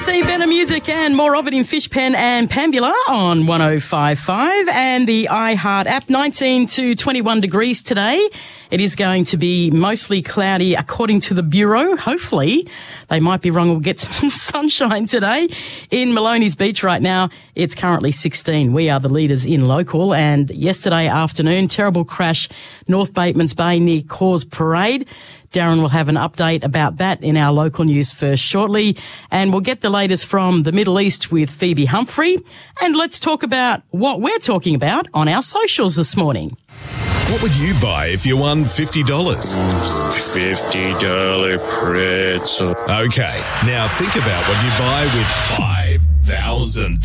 2EC, better music and more of it in Fishpen and Pambula on 105.5 and the iHeart app. 19 to 21 degrees today. It is going to be mostly cloudy according to the Bureau. Hopefully, they might be wrong. We'll get some sunshine today. In Maloney's Beach right now, it's currently 16. We are the leaders in local. And yesterday afternoon, terrible crash, North Bateman's Bay near Cause Parade. Darren will have an update about that in our local news first shortly. And we'll get the latest from the Middle East with Phoebe Humphrey. And let's talk about what we're talking about on our socials this morning. What would you buy if you won $50? $50 pretzel. Okay, now think about what you buy with $5,000.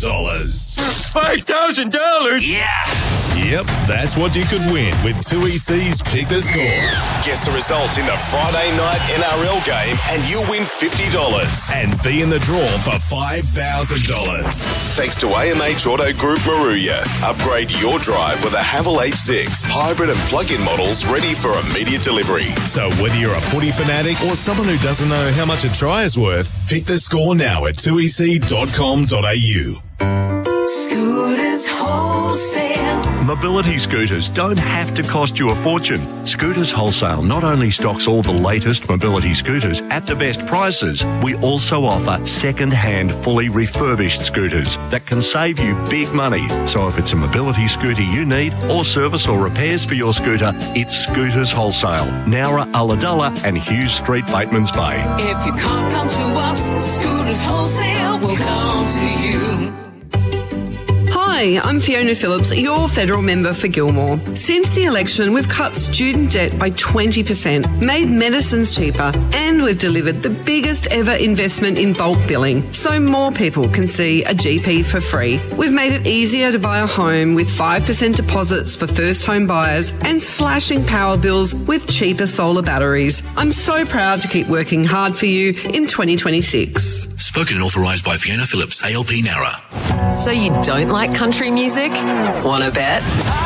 $5,000? Yeah! Yep, that's what you could win with 2EC's Pick the Score. Guess the result in the Friday night NRL game and you'll win $50 and be in the draw for $5,000. Thanks to AMH Auto Group Maruya. Upgrade your drive with a Haval H6 hybrid and plug-in models ready for immediate delivery. So whether you're a footy fanatic or someone who doesn't know how much a try is worth, pick the score now at 2ec.com.au. Scooters Wholesale. Mobility scooters don't have to cost you a fortune. Scooters Wholesale not only stocks all the latest mobility scooters at the best prices, we also offer second-hand, fully refurbished scooters that can save you big money. So if it's a mobility scooter you need or service or repairs for your scooter, it's Scooters Wholesale, Nowra, Ulladulla and Hughes Street, Bateman's Bay. If you can't come to us, Scooters Wholesale will come to you. Hi, I'm Fiona Phillips, your federal member for Gilmore. Since the election, we've cut student debt by 20%, made medicines cheaper, and we've delivered the biggest ever investment in bulk billing, so more people can see a GP for free. We've made it easier to buy a home with 5% deposits for first home buyers and slashing power bills with cheaper solar batteries. I'm so proud to keep working hard for you in 2026. Spoken and authorised by Fiona Phillips, ALP Nowra. So you don't like country music? Wanna bet?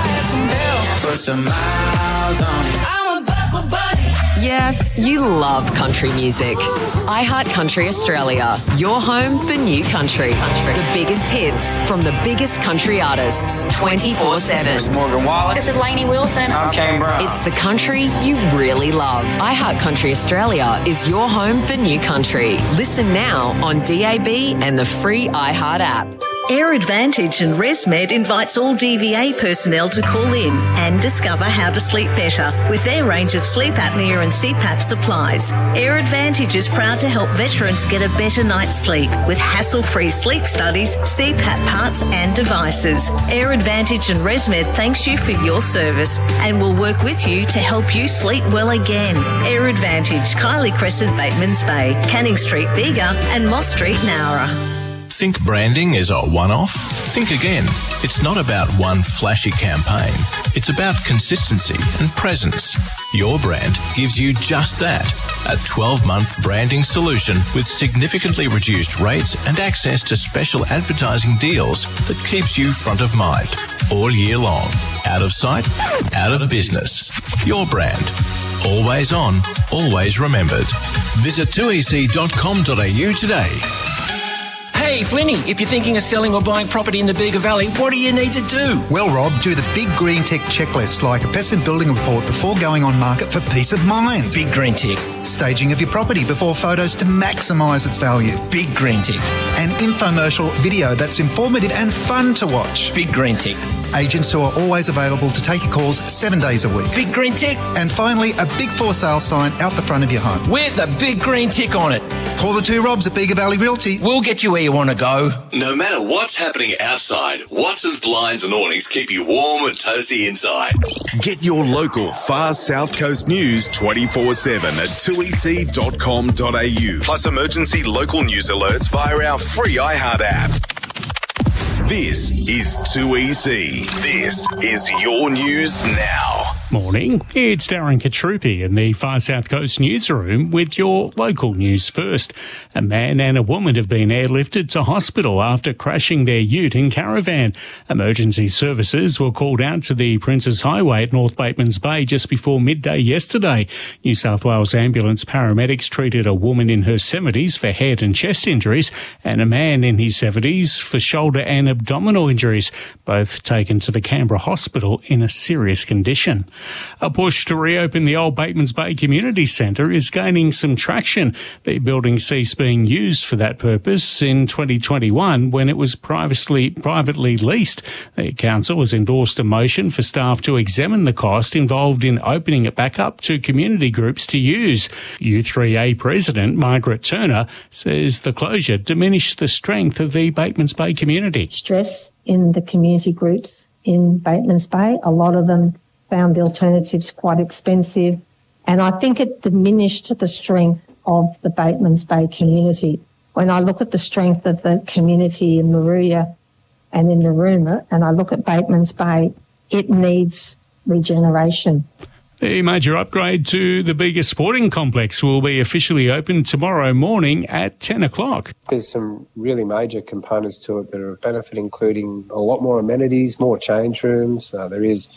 Yeah, you love country music. iHeart Country Australia, your home for new country. The biggest hits from the biggest country artists, 24/7. Morgan Wallen. This is Lainey Wilson. I'm Kane Brown. It's the country you really love. iHeart Country Australia is your home for new country. Listen now on DAB and the free iHeart app. Air Advantage and ResMed invites all DVA personnel to call in and discover how to sleep better with their range of sleep apnea and CPAP supplies. Air Advantage is proud to help veterans get a better night's sleep with hassle-free sleep studies, CPAP parts and devices. Air Advantage and ResMed thanks you for your service and will work with you to help you sleep well again. Air Advantage, Kylie Crescent, Bateman's Bay, Canning Street, Bega and Moss Street, Nowra. Think branding is a one-off? Think again. It's not about one flashy campaign. It's about consistency and presence. Your brand gives you just that. A 12-month branding solution with significantly reduced rates and access to special advertising deals that keeps you front of mind all year long. Out of sight, out of business. Your brand. Always on, always remembered. Visit 2ec.com.au today. Hey, Flinny, if you're thinking of selling or buying property in the Bega Valley, what do you need to do? Well, Rob, do the Big Green Tick checklist, like a pest and building report before going on market for peace of mind. Big Green Tick. Staging of your property before photos to maximise its value. Big Green Tick. An infomercial video that's informative and fun to watch. Big Green Tick. Agents who are always available to take your calls 7 days a week. Big Green Tick. And finally, a big for sale sign out the front of your home. With a Big Green Tick on it. Call the two Robs at Bega Valley Realty. We'll get you where you want to go. No matter what's happening outside, Watson's Blinds and Awnings keep you warm and toasty inside. Get your local Far South Coast news 24/7 at 2ec.com.au. Plus emergency local news alerts via our free iHeart app. This is 2EC. This is your news now. Morning, it's Darren Katrupi in the Far South Coast newsroom with your local news first. A man and a woman have been airlifted to hospital after crashing their ute in caravan. Emergency services were called out to the Princes Highway at North Batemans Bay just before midday yesterday. New South Wales ambulance paramedics treated a woman in her 70s for head and chest injuries and a man in his 70s for shoulder and abdominal injuries, both taken to the Canberra Hospital in a serious condition. A push to reopen the old Batemans Bay Community Centre is gaining some traction. The building ceased being used for that purpose in 2021 when it was privately leased. The council has endorsed a motion for staff to examine the cost involved in opening it back up to community groups to use. U3A President Margaret Turner says the closure diminished the strength of the Batemans Bay community. Stress in the community groups in Batemans Bay, a lot of them found the alternatives quite expensive, and I think it diminished the strength of the Batemans Bay community. When I look at the strength of the community in Moruya and in Narooma, and I look at Batemans Bay, it needs regeneration. The major upgrade to the Bega Sporting Complex will be officially open tomorrow morning at 10 o'clock. There's some really major components to it that are a benefit, including a lot more amenities, more change rooms. There is,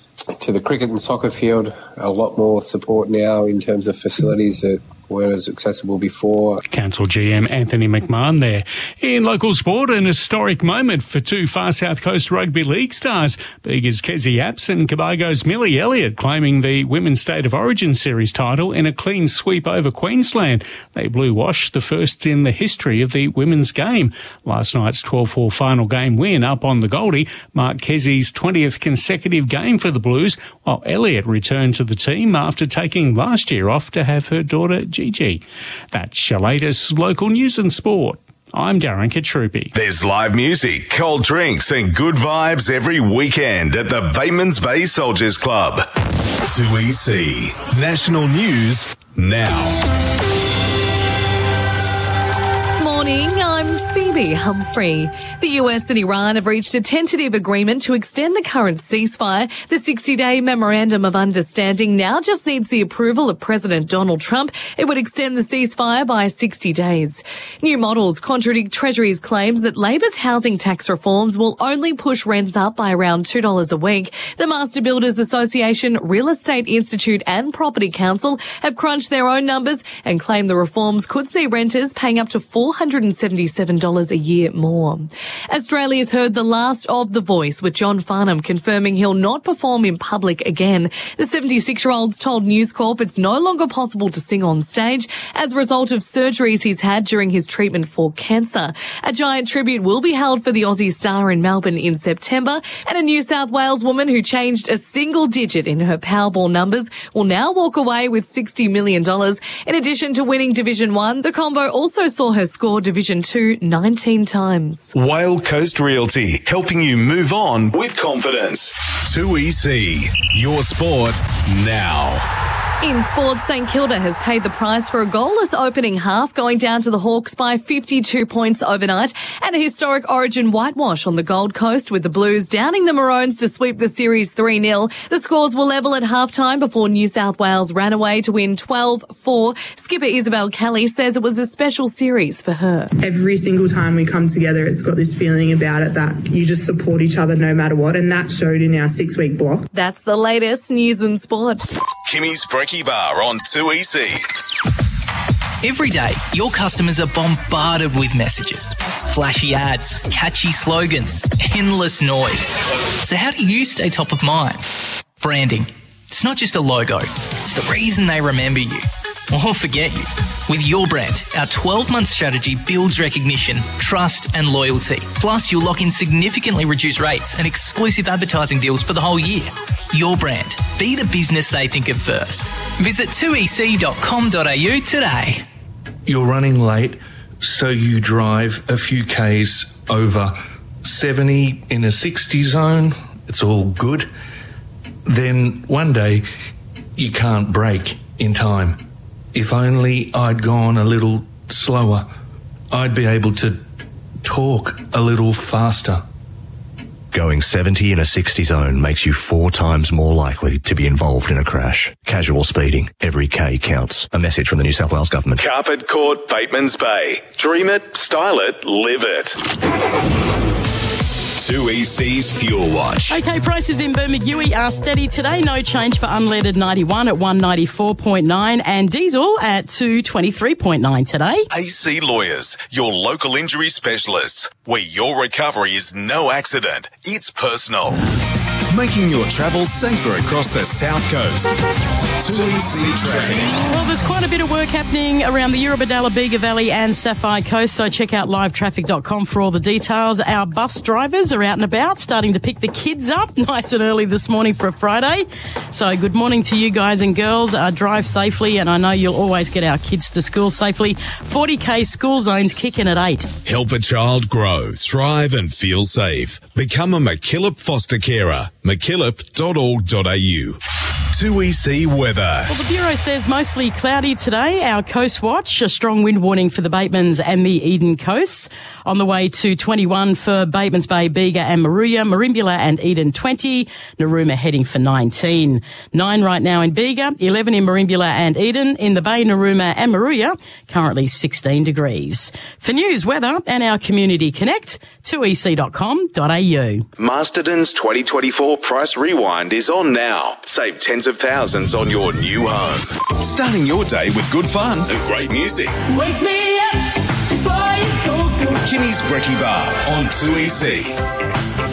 to the cricket and soccer field, a lot more support now in terms of facilities that weren't as accessible before. Council GM Anthony McMahon there. In local sport, an historic moment for two Far South Coast Rugby League stars. Bega's Kezzy Apps and Cobargo's Millie Elliott claiming the Women's State of Origin Series title in a clean sweep over Queensland. They blue washed the first in the history of the women's game. Last night's 12-4 final game win up on the Goldie marked Kezzy's 20th consecutive game for the Blues, while Elliott returned to the team after taking last year off to have her daughter Gigi. That's your latest local news and sport. I'm Darren Katrupi. There's live music, cold drinks and good vibes every weekend at the Batemans Bay Soldiers Club. 2EC National News now. Morning, I'm Phoebe Humphrey. The US and Iran have reached a tentative agreement to extend the current ceasefire. The 60-day memorandum of understanding now just needs the approval of President Donald Trump. It would extend the ceasefire by 60 days. New models contradict Treasury's claims that Labor's housing tax reforms will only push rents up by around $2 a week. The Master Builders Association, Real Estate Institute and Property Council have crunched their own numbers and claim the reforms could see renters paying up to $477 a year more. Australia's heard the last of The Voice, with John Farnham confirming he'll not perform in public again. The 76-year-old's told News Corp it's no longer possible to sing on stage as a result of surgeries he's had during his treatment for cancer. A giant tribute will be held for the Aussie star in Melbourne in September, and a New South Wales woman who changed a single digit in her Powerball numbers will now walk away with $60 million. In addition to winning Division 1, the combo also saw her score Division 2 19 times. Whale Coast Realty, helping you move on with confidence. 2EC, your sport now. In sports, St Kilda has paid the price for a goalless opening half, going down to the Hawks by 52 points overnight, and a historic Origin whitewash on the Gold Coast, with the Blues downing the Maroons to sweep the series 3-0. The scores were level at halftime before New South Wales ran away to win 12-4. Skipper Isabel Kelly says it was a special series for her. Every single time we come together, it's got this feeling about it that you just support each other no matter what, and that showed in our 6-week block. That's the latest news and sport. Kimmy's Brekkie Bar on 2EC. Every day, your customers are bombarded with messages, flashy ads, catchy slogans, endless noise. So how do you stay top of mind? Branding. It's not just a logo. It's the reason they remember you or forget you. With Your Brand, our 12-month strategy builds recognition, trust and loyalty. Plus, you'll lock in significantly reduced rates and exclusive advertising deals for the whole year. Your Brand. Be the business they think of first. Visit 2ec.com.au today. You're running late, so you drive a few Ks over 70 in a 60 zone. It's all good. Then one day, you can't brake in time. If only I'd gone a little slower, I'd be able to talk a little faster. Going 70 in a 60 zone makes you 4 times more likely to be involved in a crash. Casual speeding. Every K counts. A message from the New South Wales Government. Carpet Court, Bateman's Bay. Dream it, style it, live it. 2EC's Fuel Watch. Okay, prices in Bermagui are steady today. No change for unleaded 91 at 194.9 and diesel at 223.9 today. AC Lawyers, your local injury specialists, where your recovery is no accident, it's personal. Making your travel safer across the South Coast. 2EC Traffic. Well, there's quite a bit of work happening around the Eurobodalla, Bega Valley and Sapphire Coast, so check out livetraffic.com for all the details. Our bus drivers are out and about, starting to pick the kids up nice and early this morning for a Friday. So good morning to you guys and girls. Drive safely, and I know you'll always get our kids to school safely. 40k school zones kicking at 8. Help a child grow, thrive and feel safe. Become a MacKillop foster carer. MacKillop.org.au. 2EC weather. Well, the Bureau says mostly cloudy today. Our Coast Watch, a strong wind warning for the Batemans and the Eden coasts. On the way to 21 for Batemans Bay, Bega and Maruya, Merimbula and Eden 20, Narooma heading for 19. 9 right now in Bega, 11 in Merimbula and Eden. In the Bay, Narooma and Maruya, currently 16 degrees. For news, weather and our Community Connect, 2ec.com.au. Masterton's 2024 Price Rewind is on now. Save tens of thousands on your new home. Starting your day with good fun and great music. Wake me up before you go. Kimmy's Brekkie Bar on 2EC.